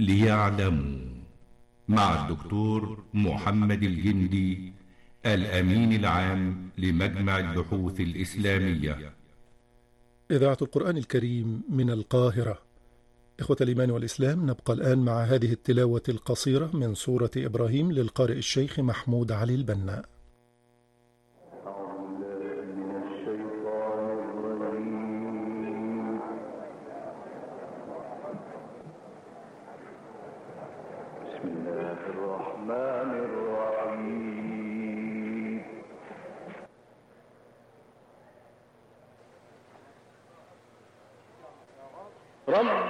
ليعلموا، مع الدكتور محمد الجندي، الأمين العام لمجمع البحوث الإسلامية. إذاعة القرآن الكريم من القاهرة. إخوة الإيمان والإسلام، نبقى الآن مع هذه التلاوة القصيرة من سورة إبراهيم للقارئ الشيخ محمود علي البنا. بسم الله الرحمن الرحيم. رب